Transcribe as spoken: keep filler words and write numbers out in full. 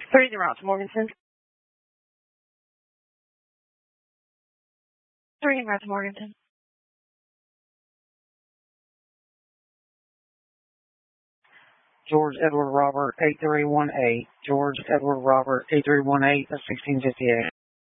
Three zero to Morganton. Three zero to Morganton. George Edward Robert eight three one eight. George Edward Robert eight three one eight. That's sixteen fifty eight.